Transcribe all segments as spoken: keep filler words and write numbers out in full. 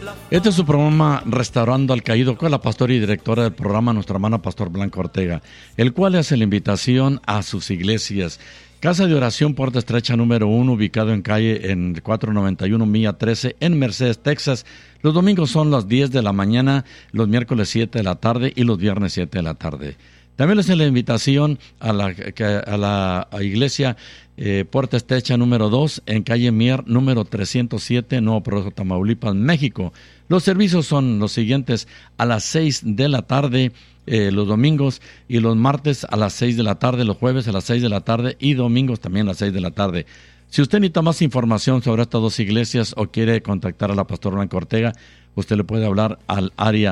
Este es su programa Restaurando al Caído con la pastora y directora del programa, nuestra hermana Pastor Blanca Ortega, el cual hace la invitación a sus iglesias. Casa de Oración Puerta Estrecha número uno, ubicado en calle en cuatrocientos noventa y uno, milla trece, en Mercedes, Texas. Los domingos son las diez de la mañana, los miércoles siete de la tarde y los viernes siete de la tarde. También les hace la invitación a la, a la a iglesia eh, Puerta Estrecha número dos, en calle Mier número trescientos siete, Nuevo Progreso, Tamaulipas, México. Los servicios son los siguientes: a las seis de la tarde eh, los domingos, y los martes a las seis de la tarde, los jueves a las seis de la tarde y domingos también a las seis de la tarde. Si usted necesita más información sobre estas dos iglesias o quiere contactar a la pastora Blanca Ortega, usted le puede hablar al área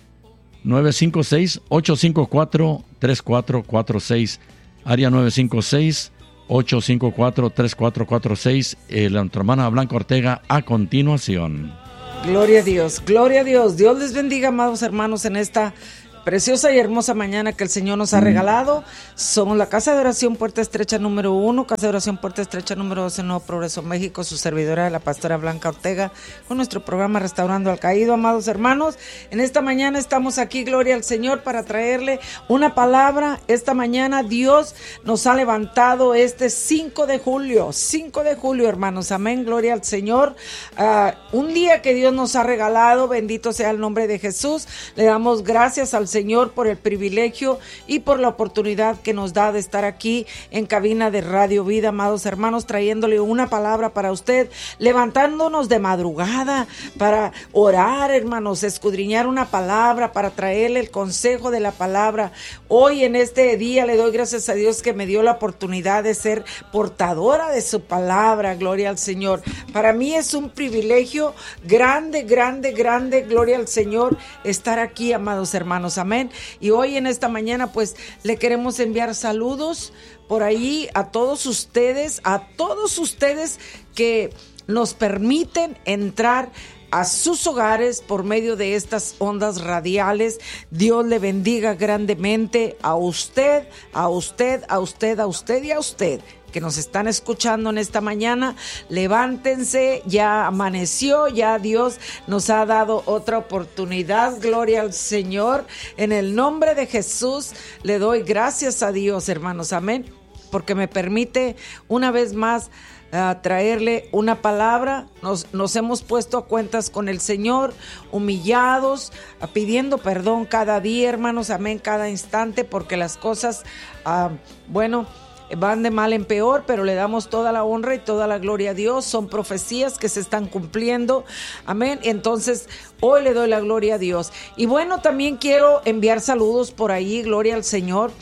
nueve cinco seis, ocho cinco cuatro, tres cuatro cuatro seis, área nueve cinco seis, ocho cinco cuatro, tres cuatro cuatro seis, eh, la nuestra hermana Blanca Ortega a continuación. Gloria a Dios, gloria a Dios. Dios les bendiga, amados hermanos, en esta preciosa y hermosa mañana que el Señor nos ha regalado. Somos la Casa de Oración Puerta Estrecha número uno, Casa de Oración Puerta Estrecha número dos en Nuevo Progreso, México. Su servidora, la pastora Blanca Ortega, con nuestro programa Restaurando al Caído. Amados hermanos, en esta mañana estamos aquí, gloria al Señor, para traerle una palabra. Esta mañana Dios nos ha levantado este cinco de julio, cinco de julio, hermanos, amén, gloria al Señor. Uh, un día que Dios nos ha regalado, bendito sea el nombre de Jesús. Le damos gracias al Señor por el privilegio y por la oportunidad que nos da de estar aquí en cabina de Radio Vida, amados hermanos, trayéndole una palabra para usted, levantándonos de madrugada para orar, hermanos, escudriñar una palabra, para traerle el consejo de la palabra. Hoy en este día le doy gracias a Dios que me dio la oportunidad de ser portadora de su palabra, gloria al Señor. Para mí es un privilegio grande, grande, grande, gloria al Señor, estar aquí, amados hermanos, amén. Y hoy en esta mañana pues le queremos enviar saludos por ahí a todos ustedes, a todos ustedes que nos permiten entrar a sus hogares por medio de estas ondas radiales. Dios le bendiga grandemente a usted, a usted, a usted, a usted y a usted que nos están escuchando en esta mañana. Levántense, ya amaneció, ya Dios nos ha dado otra oportunidad, gloria al Señor. En el nombre de Jesús le doy gracias a Dios, hermanos, amén, porque me permite una vez más a traerle una palabra. Nos, nos hemos puesto a cuentas con el Señor, humillados, pidiendo perdón cada día, hermanos, amén, cada instante, porque las cosas, uh, bueno, van de mal en peor, pero le damos toda la honra y toda la gloria a Dios. Son profecías que se están cumpliendo, amén. Entonces hoy le doy la gloria a Dios. Y bueno, también quiero enviar saludos por ahí, gloria al Señor,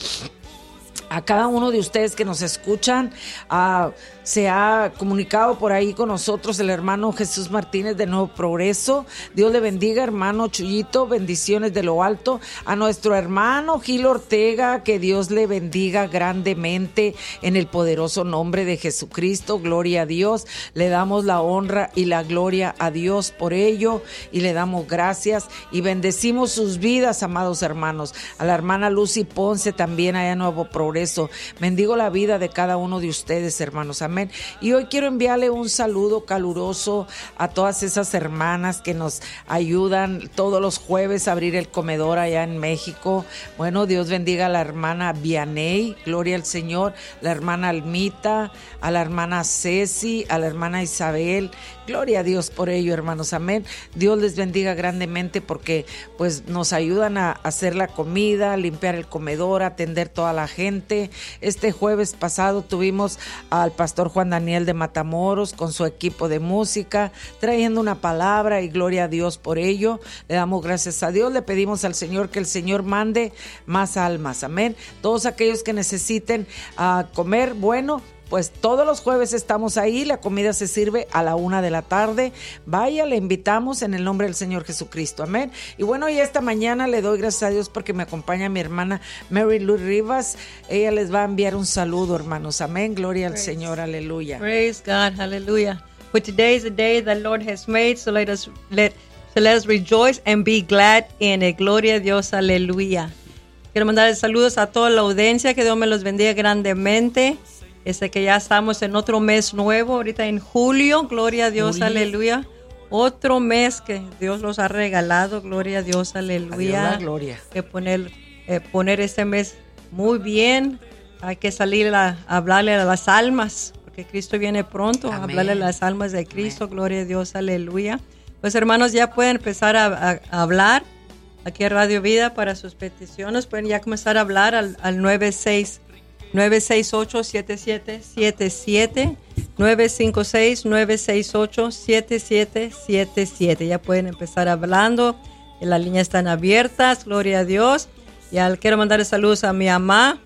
a cada uno de ustedes que nos escuchan. Uh, se ha comunicado por ahí con nosotros el hermano Jesús Martínez de Nuevo Progreso. Dios le bendiga, hermano Chuyito, bendiciones de lo alto. A nuestro hermano Gil Ortega, que Dios le bendiga grandemente en el poderoso nombre de Jesucristo. Gloria a Dios. Le damos la honra y la gloria a Dios por ello y le damos gracias y bendecimos sus vidas, amados hermanos. A la hermana Lucy Ponce también allá en Nuevo Progreso. Bendigo la vida de cada uno de ustedes, hermanos. Amén. Y hoy quiero enviarle un saludo caluroso a todas esas hermanas que nos ayudan todos los jueves a abrir el comedor allá en México. Bueno, Dios bendiga a la hermana Vianey, gloria al Señor, la hermana Almita, a la hermana Ceci, a la hermana Isabel. Gloria a Dios por ello, hermanos, amén. Dios les bendiga grandemente porque pues nos ayudan a hacer la comida, limpiar el comedor, atender toda la gente. Este jueves pasado tuvimos al pastor Juan Daniel de Matamoros con su equipo de música, trayendo una palabra y gloria a Dios por ello. Le damos gracias a Dios, le pedimos al Señor que el Señor mande más almas, amén. Todos aquellos que necesiten uh, comer, bueno, pues todos los jueves estamos ahí, la comida se sirve a la una de la tarde. Vaya, le invitamos en el nombre del Señor Jesucristo, amén. Y bueno, y esta mañana le doy gracias a Dios porque me acompaña mi hermana Mary Lou Rivas. Ella les va a enviar un saludo, hermanos, amén. Gloria al Praise. Señor, aleluya. Praise God, hallelujah. But today is the day the Lord has made, so let us let so let us rejoice and be glad in it. Gloria a Dios, aleluya. Quiero mandar saludos a toda la audiencia, que Dios me los bendiga grandemente. Este que ya estamos en otro mes nuevo, ahorita en julio, gloria a Dios, Julio. aleluya. otro mes que Dios los ha regalado. Gloria a Dios, aleluya. A Dios la gloria. Que poner, eh, poner este mes muy bien. Hay que salir a, a hablarle a las almas, porque Cristo viene pronto. Amén. A hablarle a las almas de Cristo. Amén. Gloria a Dios, aleluya. Pues hermanos, ya pueden empezar a, a, a hablar aquí a Radio Vida para sus peticiones. Pueden ya comenzar a hablar al, al nueve seis ocho, siete siete siete siete, nueve cinco seis, nueve seis ocho, siete siete siete siete. Ya pueden empezar hablando. Las líneas están abiertas, gloria a Dios. Ya quiero mandar saludos a mi mamá.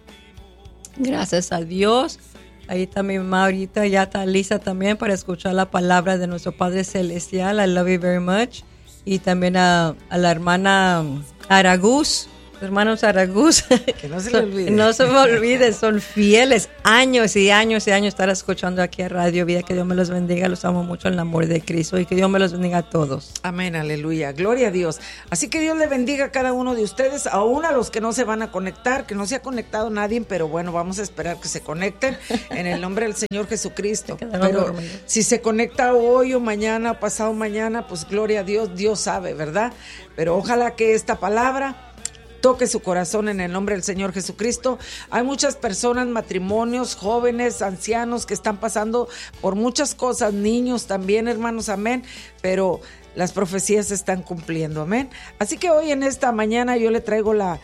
Gracias a Dios. Ahí está mi mamá ahorita, ya está lista también para escuchar la palabra de nuestro Padre Celestial. I love you very much. Y también a, a la hermana Aragús, hermanos Aragús. Que no se le olvide. No se me olvide, son fieles. Años y años y años estar escuchando aquí a Radio Vida. Que Dios me los bendiga, los amo mucho en el amor de Cristo y que Dios me los bendiga a todos. Amén, aleluya, gloria a Dios. Así que Dios le bendiga a cada uno de ustedes, aún a los que no se van a conectar, que no se ha conectado nadie, pero bueno, vamos a esperar que se conecten en el nombre del Señor Jesucristo. Pero si se conecta hoy o mañana o pasado mañana, pues gloria a Dios, Dios sabe, ¿verdad? Pero ojalá que esta palabra toque su corazón en el nombre del Señor Jesucristo. Hay muchas personas, matrimonios, jóvenes, ancianos que están pasando por muchas cosas, niños también, hermanos, amén, pero las profecías se están cumpliendo, amén. Así que hoy en esta mañana yo le traigo la,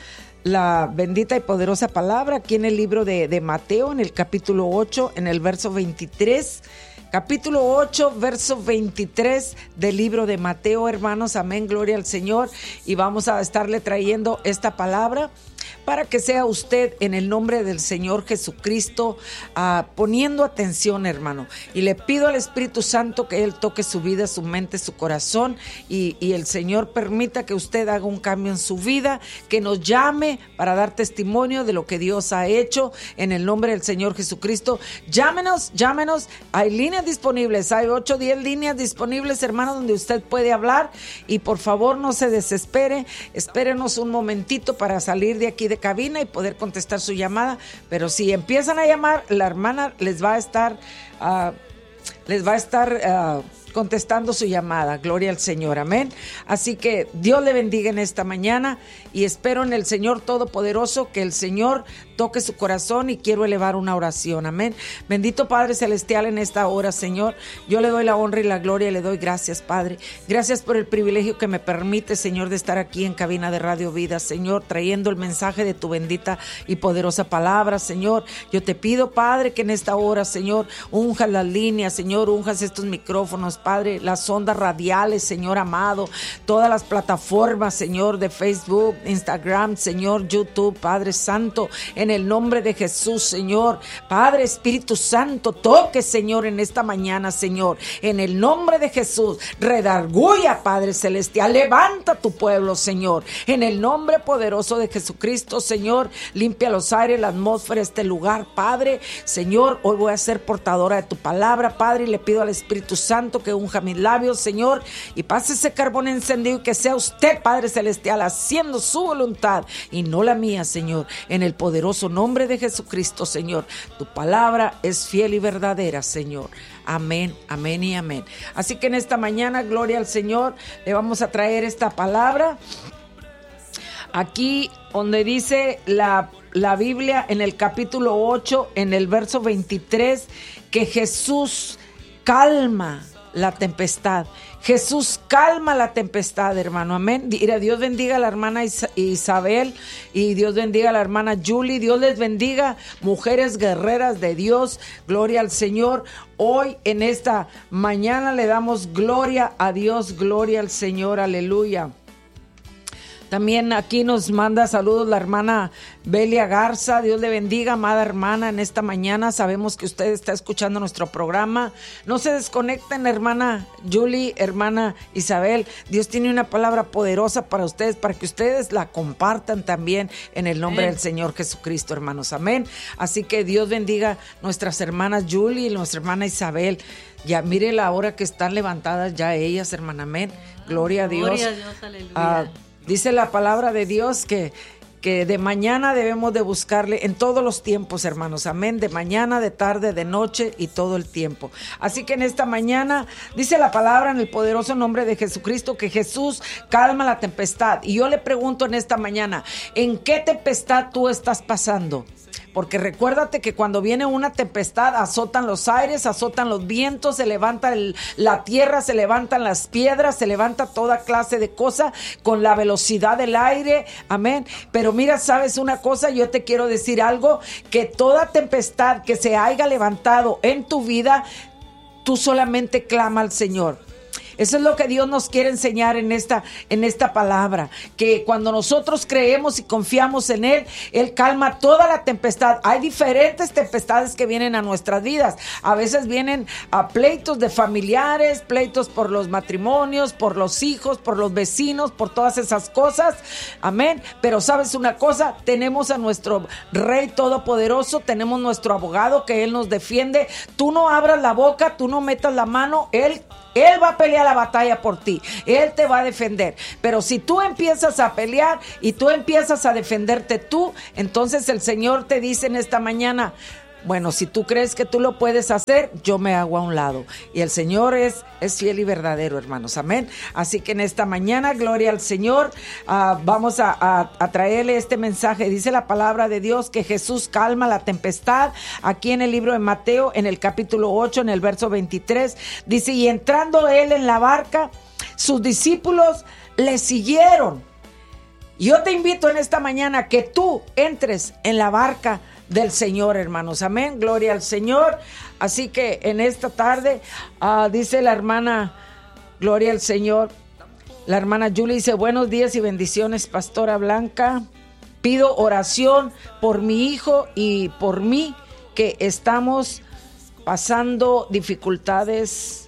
la bendita y poderosa palabra aquí en el libro de, de Mateo, en el capítulo ocho, en el verso veintitrés. Capítulo ocho, verso veintitrés del libro de Mateo, hermanos, amén, gloria al Señor. Y vamos a estarle trayendo esta palabra para que sea usted en el nombre del Señor Jesucristo uh, poniendo atención, hermano. Y le pido al Espíritu Santo que Él toque su vida, su mente, su corazón y, y el Señor permita que usted haga un cambio en su vida, que nos llame para dar testimonio de lo que Dios ha hecho en el nombre del Señor Jesucristo. Llámenos, llámenos, hay líneas disponibles, hay ocho o diez líneas disponibles, hermano, donde usted puede hablar y por favor no se desespere, espérenos un momentito para salir de aquí de cabina y poder contestar su llamada, pero si empiezan a llamar, la hermana les va a estar uh, les va a estar uh, contestando su llamada, gloria al Señor, amén. Así que Dios le bendiga en esta mañana y espero en el Señor Todopoderoso que el Señor toque su corazón y quiero elevar una oración, amén. Bendito Padre Celestial, en esta hora, Señor, yo le doy la honra y la gloria y le doy gracias, Padre. Gracias por el privilegio que me permite, Señor, de estar aquí en cabina de Radio Vida, Señor, trayendo el mensaje de tu bendita y poderosa palabra, Señor. Yo te pido, Padre, que en esta hora, Señor, unjas las líneas, Señor, unjas estos micrófonos, Padre, las ondas radiales, Señor amado, todas las plataformas, Señor, de Facebook, Instagram, Señor, YouTube, Padre Santo, en el nombre de Jesús, Señor. Padre Espíritu Santo, toque, Señor, en esta mañana, Señor, en el nombre de Jesús. Redarguya, Padre Celestial, levanta tu pueblo, Señor, en el nombre poderoso de Jesucristo, Señor. Limpia los aires, la atmósfera, este lugar, Padre. Señor, hoy voy a ser portadora de tu palabra, Padre, y le pido al Espíritu Santo que unja mis labios, Señor, y pase ese carbón encendido y que sea usted, Padre Celestial, haciendo su voluntad y no la mía, Señor, en el poderoso nombre de Jesucristo, Señor. Tu palabra es fiel y verdadera, Señor. Amén, amén y amén. Así que en esta mañana, gloria al Señor, le vamos a traer esta palabra aquí donde dice la, la Biblia en el capítulo ocho, en el verso veintitrés, que Jesús calma la tempestad. Jesús calma la tempestad, hermano, amén. Dios bendiga a la hermana Isabel y Dios bendiga a la hermana Julie. Dios les bendiga, mujeres guerreras de Dios, gloria al Señor. Hoy en esta mañana le damos gloria a Dios, gloria al Señor, aleluya. También aquí nos manda saludos la hermana Belia Garza. Dios le bendiga, amada hermana, en esta mañana. Sabemos que usted está escuchando nuestro programa. No se desconecten, hermana Julie, hermana Isabel. Dios tiene una palabra poderosa para ustedes, para que ustedes la compartan también en el nombre Amén. Del Señor Jesucristo, hermanos. Amén. Así que Dios bendiga nuestras hermanas Julie y nuestra hermana Isabel. Ya mire la hora que están levantadas ya ellas, hermana. Amén. Gloria a Dios. Gloria a Dios, aleluya. Ah, Dice la palabra de Dios que, que de mañana debemos de buscarle en todos los tiempos, hermanos, amén, de mañana, de tarde, de noche y todo el tiempo. Así que en esta mañana dice la palabra en el poderoso nombre de Jesucristo que Jesús calma la tempestad. Y yo le pregunto en esta mañana, ¿en qué tempestad tú estás pasando? Porque recuérdate que cuando viene una tempestad azotan los aires, azotan los vientos, se levanta el, la tierra, se levantan las piedras, se levanta toda clase de cosas con la velocidad del aire, amén. Pero mira, sabes una cosa, yo te quiero decir algo, que toda tempestad que se haya levantado en tu vida, tú solamente clama al Señor. Eso es lo que Dios nos quiere enseñar en esta, en esta palabra, que cuando nosotros creemos y confiamos en Él, Él calma toda la tempestad. Hay diferentes tempestades que vienen a nuestras vidas. A veces vienen a pleitos de familiares, pleitos por los matrimonios, por los hijos, por los vecinos, por todas esas cosas. Amén. Pero ¿sabes una cosa? Tenemos a nuestro Rey Todopoderoso, tenemos nuestro abogado que Él nos defiende. Tú no abras la boca, tú no metas la mano, Él Él va a pelear la batalla por ti. Él te va a defender. Pero si tú empiezas a pelear y tú empiezas a defenderte tú, entonces el Señor te dice en esta mañana, bueno, si tú crees que tú lo puedes hacer, yo me hago a un lado. Y el Señor es, es fiel y verdadero, hermanos. Amén. Así que en esta mañana, gloria al Señor, uh, vamos a, a, a traerle este mensaje. Dice la palabra de Dios que Jesús calma la tempestad. Aquí en el libro de Mateo, en el capítulo ocho, en el verso veintitrés, dice, y entrando Él en la barca, sus discípulos le siguieron. Yo te invito en esta mañana que tú entres en la barca del Señor, hermanos, amén, gloria al Señor. Así que en esta tarde, uh, dice la hermana, gloria al Señor, la hermana Julie dice, buenos días y bendiciones, pastora Blanca, pido oración por mi hijo y por mí, que estamos pasando dificultades,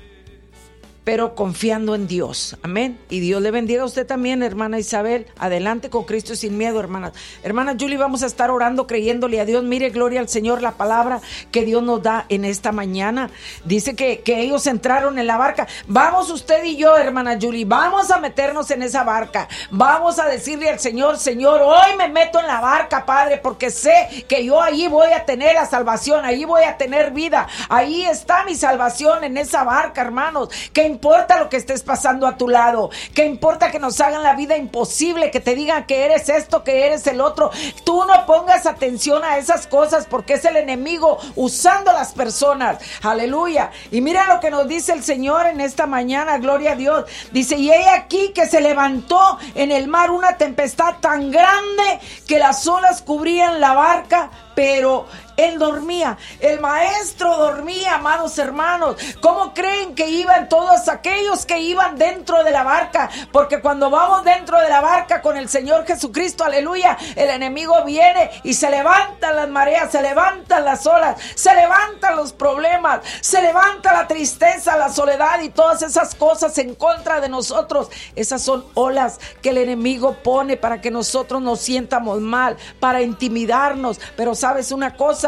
pero confiando en Dios, amén. Y Dios le bendiga a usted también, hermana Isabel. Adelante con Cristo y sin miedo, hermanas. Hermana Julie, vamos a estar orando, creyéndole a Dios. Mire, gloria al Señor, la palabra que Dios nos da en esta mañana. Dice que, que ellos entraron en la barca. Vamos usted y yo, hermana Julie, vamos a meternos en esa barca. Vamos a decirle al Señor, Señor, hoy me meto en la barca, Padre, porque sé que yo ahí voy a tener la salvación, ahí voy a tener vida. Ahí está mi salvación en esa barca, hermanos. Que importa lo que estés pasando a tu lado, que importa que nos hagan la vida imposible, que te digan que eres esto, que eres el otro. Tú no pongas atención a esas cosas, porque es el enemigo usando a las personas. Aleluya. Y mira lo que nos dice el Señor en esta mañana, gloria a Dios. Dice, y he aquí que se levantó en el mar una tempestad tan grande que las olas cubrían la barca, pero él dormía, el maestro dormía, amados hermanos. ¿Cómo creen que iban todos aquellos que iban dentro de la barca? Porque cuando vamos dentro de la barca con el Señor Jesucristo, aleluya, el enemigo viene y se levantan las mareas, se levantan las olas, se levantan los problemas, se levanta la tristeza, la soledad y todas esas cosas en contra de nosotros. Esas son olas que el enemigo pone para que nosotros nos sientamos mal, para intimidarnos. Pero ¿sabes una cosa?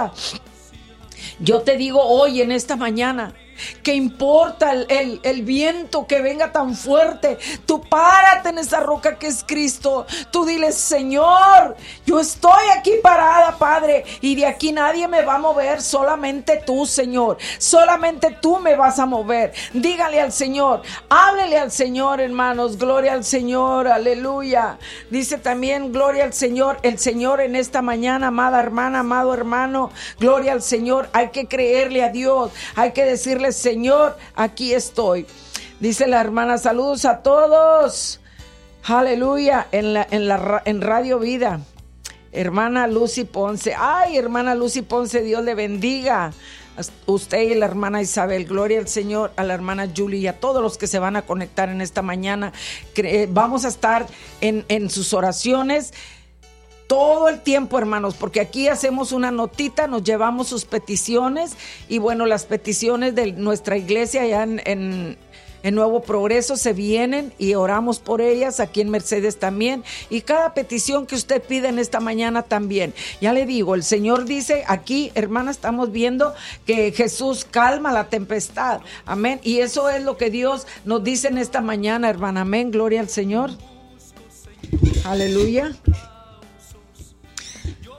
Yo te digo hoy en esta mañana, ¿qué importa el, el, el viento que venga tan fuerte? Tú párate en esa roca que es Cristo. Tú dile, Señor, yo estoy aquí parada, Padre, y de aquí nadie me va a mover, solamente tú, Señor. Solamente tú me vas a mover. Dígale al Señor, háblele al Señor, hermanos. Gloria al Señor, aleluya. Dice también, gloria al Señor. El Señor en esta mañana, amada hermana, amado hermano, gloria al Señor. Hay que creerle a Dios. Hay que decirle, Señor, aquí estoy. Dice la hermana, saludos a todos. Aleluya, en la, en la en Radio Vida. Hermana Lucy Ponce. Ay, hermana Lucy Ponce, Dios le bendiga. Usted y la hermana Isabel, gloria al Señor, a la hermana Julie y a todos los que se van a conectar en esta mañana. Vamos a estar en, en sus oraciones todo el tiempo, hermanos, porque aquí hacemos una notita, nos llevamos sus peticiones y bueno, las peticiones de nuestra iglesia allá en, en, en Nuevo Progreso se vienen y oramos por ellas, aquí en Mercedes también, y cada petición que usted pide en esta mañana también. Ya le digo, el Señor dice aquí, hermana, estamos viendo que Jesús calma la tempestad, amén, y eso es lo que Dios nos dice en esta mañana, hermana, amén, gloria al Señor, aleluya.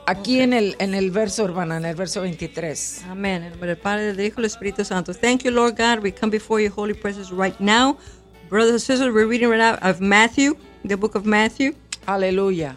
Aquí en el en el verso, hermana, en el verso veintitrés. Amén. En nombre del Padre, del Hijo y del Espíritu Santo. Thank you, Lord God. We come before your holy presence right now. Brothers and sisters, we're reading right now of Matthew, the book of Matthew. Aleluya.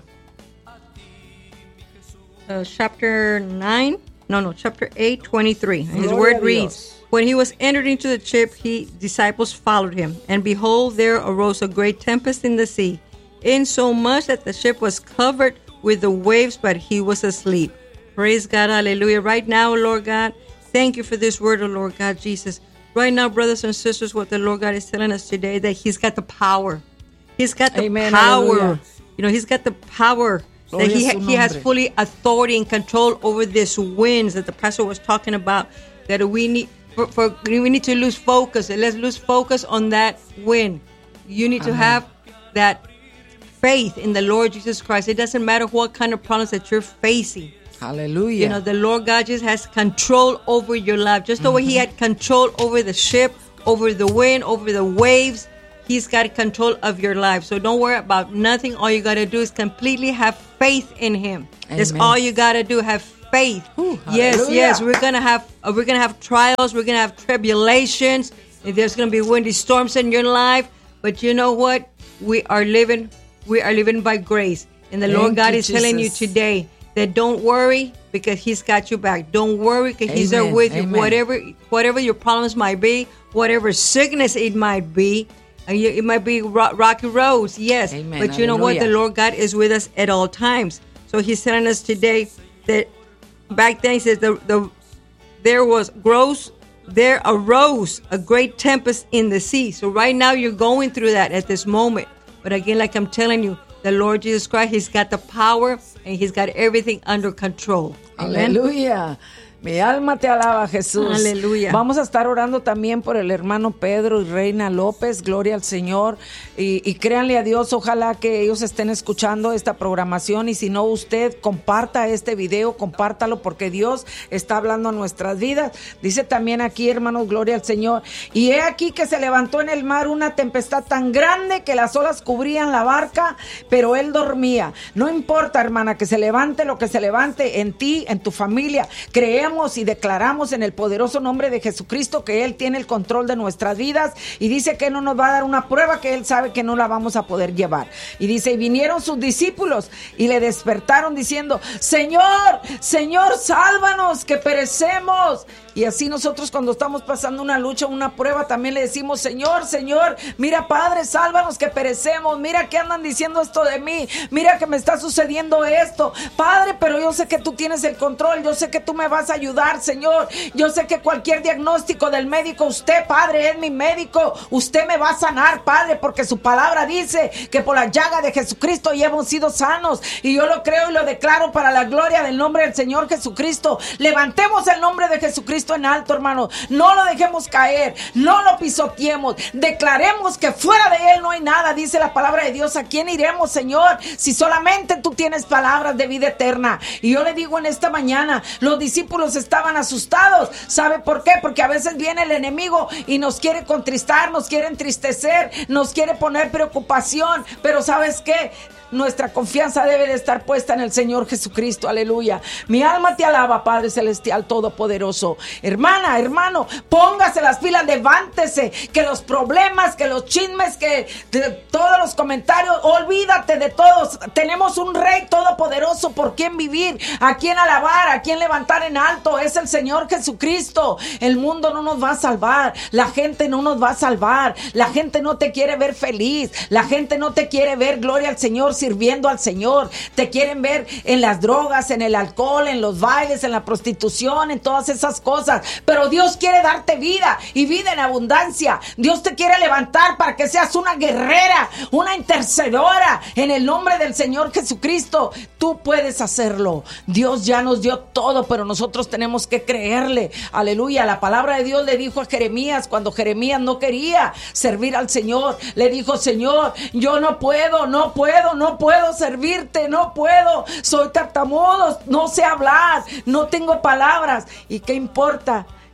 Uh, chapter nine, no, no, chapter eight, twenty-three. And his Gloria word a reads, Dios. When he was entered into the ship, his disciples followed him. And behold, there arose a great tempest in the sea, insomuch that the ship was covered with the waves, but he was asleep. Praise God, hallelujah. Right now, Lord God, thank you for this word, oh Lord God Jesus. Right now, brothers and sisters, what the Lord God is telling us today, that he's got the power. He's got the Amen, power. hallelujah. You know, he's got the power. Gloria That he, a su he has nombre. fully authority and control over this winds that the pastor was talking about. That we need for, for we need to lose focus. Let's lose focus on that wind. You need to Amen. have that faith in the Lord Jesus Christ. It doesn't matter what kind of problems that you're facing. Aleluya. You know, the Lord God just has control over your life. Just the way he had control over the ship, over the wind, over the waves, he's got control of your life. So don't worry about nothing. All you got to do is completely have faith in him. That's Amen. all you got to do. Have faith. Ooh, yes, hallelujah. yes. We're going to have uh, we're going to have trials, we're going to have tribulations. And there's going to be windy storms in your life, but you know what? We are living we are living by grace. And the Thank Lord God you, is telling you Jesus. today that don't worry because he's got you back. Don't worry because he's there Amen. with you. Amen. Whatever whatever your problems might be, whatever sickness it might be, and you, it might be ro- rocky roads, yes. Amen. But you know what? The Hallelujah. Lord God is with us at all times. So he's telling us today that back then he says the, the there was gross there arose a great tempest in the sea. So right now you're going through that at this moment. But again, like I'm telling you, the Lord Jesus Christ, he's got the power and he's got everything under control. Amen. Aleluya. Mi alma te alaba, Jesús. Aleluya. Vamos a estar orando también por el hermano Pedro y Reina López. Gloria al Señor. Y, y créanle a Dios, ojalá que ellos estén escuchando esta programación. Y si no, usted comparta este video, compártalo, porque Dios está hablando a nuestras vidas. Dice también aquí, hermanos, gloria al Señor. Y he aquí que se levantó en el mar una tempestad tan grande que las olas cubrían la barca, pero él dormía. No importa, hermana, que se levante lo que se levante en ti, en tu familia. Creemos y declaramos en el poderoso nombre de Jesucristo que Él tiene el control de nuestras vidas, y dice que no nos va a dar una prueba que Él sabe que no la vamos a poder llevar. Y dice, y vinieron sus discípulos y le despertaron diciendo, Señor, Señor, sálvanos que perecemos. Y así nosotros cuando estamos pasando una lucha, una prueba, también le decimos, Señor, Señor, mira, Padre, sálvanos que perecemos. Mira que andan diciendo esto de mí. Mira que me está sucediendo esto. Padre, pero yo sé que tú tienes el control. Yo sé que tú me vas a ayudar, Señor. Yo sé que cualquier diagnóstico del médico, usted, Padre, es mi médico. Usted me va a sanar, Padre, porque su palabra dice que por la llaga de Jesucristo ya hemos sido sanos. Y yo lo creo y lo declaro para la gloria del nombre del Señor Jesucristo. Levantemos el nombre de Jesucristo en alto, hermano. No lo dejemos caer, no lo pisoteemos. Declaremos que fuera de Él no hay nada, dice la palabra de Dios. ¿A quién iremos, Señor? Si solamente tú tienes palabras de vida eterna. Y yo le digo en esta mañana, los discípulos estaban asustados. ¿Sabe por qué? Porque a veces viene el enemigo y nos quiere contristar, nos quiere entristecer, nos quiere poner preocupación. Pero ¿sabes qué? Nuestra confianza debe de estar puesta en el Señor Jesucristo, aleluya. Mi alma te alaba, Padre Celestial Todopoderoso. Hermana, hermano, póngase las pilas, levántese, que los problemas, que los chismes, que todos los comentarios, olvídate de todos. Tenemos un Rey Todopoderoso por quien vivir, a quien alabar, a quien levantar en alto, es el Señor Jesucristo. El mundo no nos va a salvar, la gente no nos va a salvar, la gente no te quiere ver feliz, la gente no te quiere ver, gloria al Señor, sirviendo al Señor. Te quieren ver en las drogas, en el alcohol, en los bailes, en la prostitución, en todas esas cosas. Pero Dios quiere darte vida y vida en abundancia. Dios te quiere levantar para que seas una guerrera, una intercedora en el nombre del Señor Jesucristo. Tú puedes hacerlo. Dios ya nos dio todo, pero nosotros tenemos que creerle. Aleluya. La palabra de Dios le dijo a Jeremías, cuando Jeremías no quería servir al Señor, le dijo, Señor, yo no puedo, no puedo, no puedo servirte, no puedo, soy tartamudo, no sé hablar, no tengo palabras. ¿Y qué importa?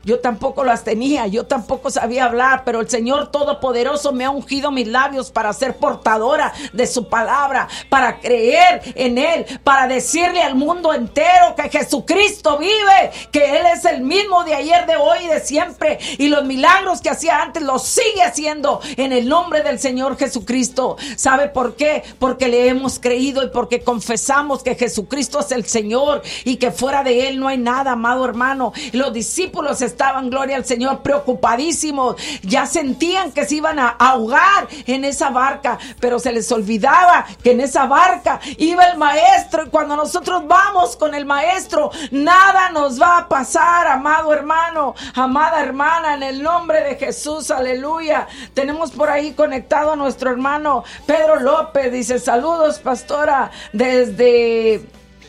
yo tampoco las tenía, yo tampoco sabía hablar, pero el Señor Todopoderoso me ha ungido mis labios para ser portadora de su palabra, para creer en Él, para decirle al mundo entero que Jesucristo vive, que Él es el mismo de ayer, de hoy y de siempre, y los milagros que hacía antes los sigue haciendo en el nombre del Señor Jesucristo. ¿Sabe por qué? Porque le hemos creído y porque confesamos que Jesucristo es el Señor y que fuera de Él no hay nada, amado hermano. Los discípulos estaban, gloria al Señor, preocupadísimos, ya sentían que se iban a ahogar en esa barca, pero se les olvidaba que en esa barca iba el Maestro, y cuando nosotros vamos con el Maestro, nada nos va a pasar, amado hermano, amada hermana, en el nombre de Jesús, aleluya. Tenemos por ahí conectado a nuestro hermano Pedro López, dice: saludos, pastora, desde...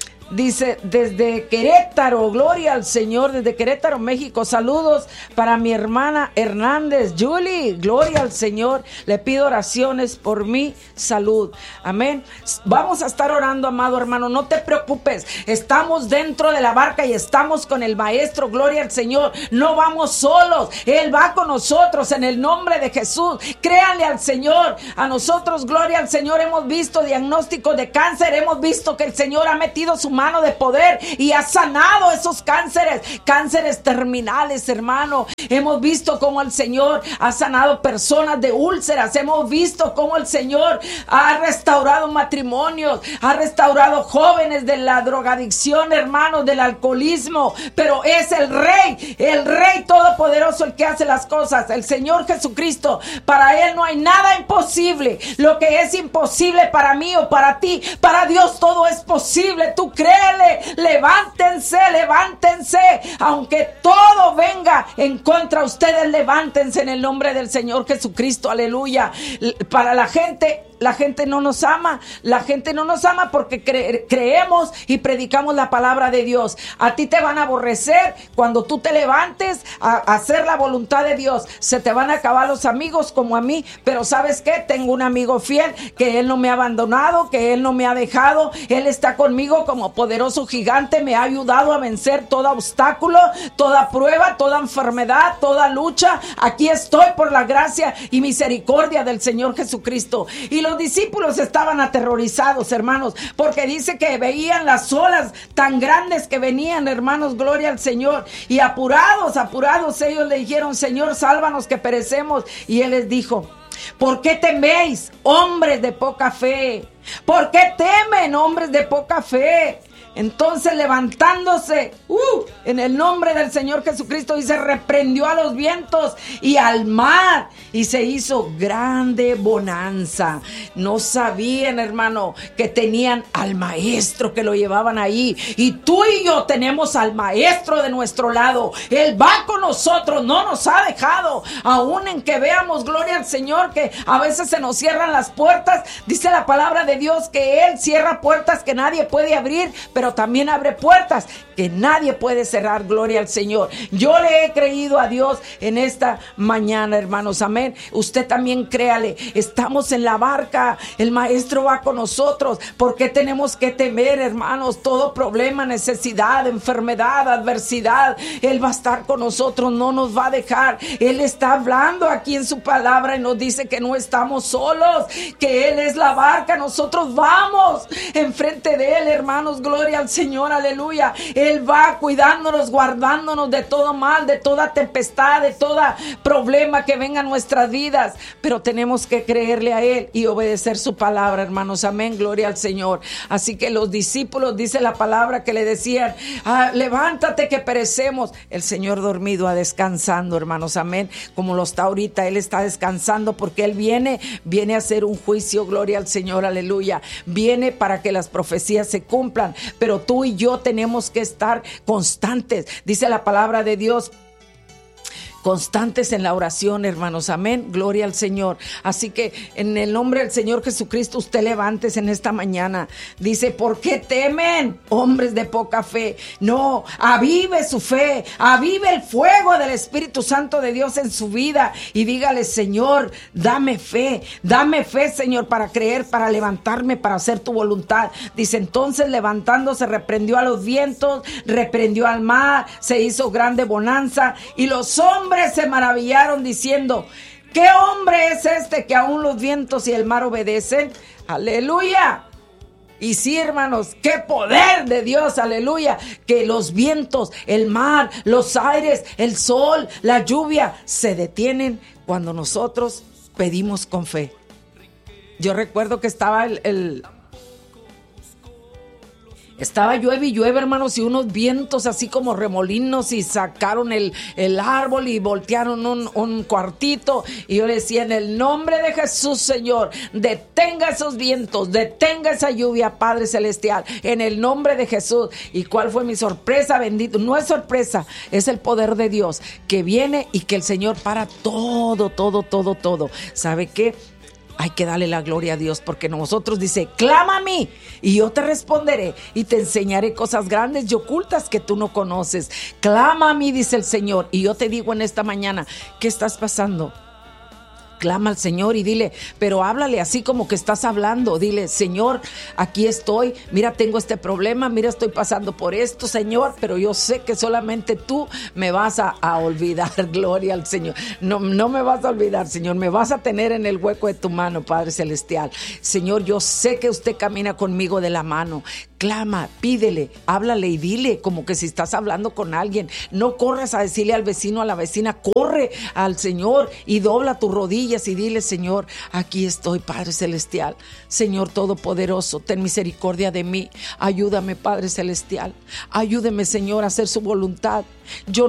Dice, desde Querétaro, gloria al Señor, desde Querétaro, México. Saludos para mi hermana Hernández, Julie, gloria al Señor. Le pido oraciones por mi salud. Amén. Vamos a estar orando, amado hermano, no te preocupes. Estamos dentro de la barca y estamos con el Maestro, gloria al Señor. No vamos solos, Él va con nosotros en el nombre de Jesús. Créanle al Señor. A nosotros, gloria al Señor, hemos visto diagnósticos de cáncer, hemos visto que el Señor ha metido su mano de poder y ha sanado esos cánceres, cánceres terminales, hermano. Hemos visto cómo el Señor ha sanado personas de úlceras, hemos visto cómo el Señor ha restaurado matrimonios, ha restaurado jóvenes de la drogadicción, hermanos, del alcoholismo, pero es el Rey, el Rey Todopoderoso el que hace las cosas, el Señor Jesucristo. Para Él no hay nada imposible. Lo que es imposible para mí o para ti, para Dios todo es posible. Tú crees. Levántense, levántense, aunque todo venga en contra de ustedes, levántense en el nombre del Señor Jesucristo, aleluya. Para la gente, la gente no nos ama, la gente no nos ama porque cre- creemos y predicamos la palabra de Dios. A ti te van a aborrecer cuando tú te levantes a, a hacer la voluntad de Dios. Se te van a acabar los amigos como a mí, pero ¿sabes qué? Tengo un amigo fiel, que Él no me ha abandonado, que Él no me ha dejado. Él está conmigo como poderoso gigante, me ha ayudado a vencer todo obstáculo, toda prueba, toda enfermedad, toda lucha. Aquí estoy por la gracia y misericordia del Señor Jesucristo. Y los discípulos estaban aterrorizados, hermanos, porque dice que veían las olas tan grandes que venían, hermanos, gloria al Señor. Y apurados, apurados, ellos le dijeron: Señor, sálvanos que perecemos. Y Él les dijo: ¿por qué teméis, hombres de poca fe? ¿Por qué temen, hombres de poca fe? Entonces, levantándose, uh, en el nombre del Señor Jesucristo, dice, reprendió a los vientos y al mar, y se hizo grande bonanza. No sabían, hermano, que tenían al Maestro, que lo llevaban ahí. Y tú y yo tenemos al Maestro de nuestro lado. Él va con nosotros, no nos ha dejado. Aún en que veamos, gloria al Señor, que a veces se nos cierran las puertas. Dice la palabra de Dios que Él cierra puertas que nadie puede abrir, pero también abre puertas que nadie puede cerrar, gloria al Señor. Yo le he creído a Dios en esta mañana, hermanos, amén. Usted también créale, estamos en la barca, el Maestro va con nosotros. ¿Por qué tenemos que temer, hermanos? Todo problema, necesidad, enfermedad, adversidad, Él va a estar con nosotros, no nos va a dejar. Él está hablando aquí en su palabra y nos dice que no estamos solos, que Él es la barca, nosotros vamos enfrente de Él, hermanos, gloria al Señor, aleluya. Él va cuidándonos, guardándonos de todo mal, de toda tempestad, de todo problema que venga a nuestras vidas, pero tenemos que creerle a Él y obedecer su palabra, hermanos, amén, gloria al Señor. Así que los discípulos, dice la palabra, que le decían, ah, levántate que perecemos. El Señor dormido, a descansando, hermanos, amén, como lo está ahorita. Él está descansando porque Él viene, viene a hacer un juicio, gloria al Señor, aleluya. Viene para que las profecías se cumplan, pero tú y yo tenemos que estar constantes. Dice la palabra de Dios constantes en la oración, hermanos, amén, gloria al Señor. Así que en el nombre del Señor Jesucristo, usted levántese en esta mañana. Dice, ¿por qué temen, hombres de poca fe? No, avive su fe, avive el fuego del Espíritu Santo de Dios en su vida y dígale, Señor, dame fe, dame fe, Señor, para creer, para levantarme, para hacer tu voluntad. Dice, entonces levantándose reprendió a los vientos, reprendió al mar, se hizo grande bonanza y los hombres hombres se maravillaron diciendo, ¿qué hombre es este que aún los vientos y el mar obedecen? ¡Aleluya! Y sí, hermanos, qué poder de Dios, aleluya, que los vientos, el mar, los aires, el sol, la lluvia se detienen cuando nosotros pedimos con fe. Yo recuerdo que estaba el... el Estaba llueve y llueve, hermanos, y unos vientos así como remolinos y sacaron el, el árbol y voltearon un, un cuartito. Y yo le decía, en el nombre de Jesús, Señor, detenga esos vientos, detenga esa lluvia, Padre Celestial, en el nombre de Jesús. ¿Y cuál fue mi sorpresa? Bendito, no es sorpresa, es el poder de Dios que viene y que el Señor para todo, todo, todo, todo. ¿Sabe qué? Hay que darle la gloria a Dios porque nosotros dice, clama a mí y yo te responderé y te enseñaré cosas grandes y ocultas que tú no conoces. Clama a mí, dice el Señor, y yo te digo en esta mañana, ¿qué estás pasando? Clama al Señor y dile, pero háblale así como que estás hablando. Dile, Señor, aquí estoy, mira, tengo este problema, mira, estoy pasando por esto, Señor, pero yo sé que solamente tú me vas a, a olvidar. Gloria al Señor. No, no me vas a olvidar, Señor, me vas a tener en el hueco de tu mano, Padre Celestial. Señor, yo sé que usted camina conmigo de la mano. Clama, pídele, háblale y dile como que si estás hablando con alguien. No corras a decirle al vecino, a la vecina, corre al Señor y dobla tus rodillas y dile, Señor, aquí estoy, Padre Celestial. Señor Todopoderoso, ten misericordia de mí. Ayúdame, Padre Celestial. Ayúdeme, Señor, a hacer su voluntad. Yo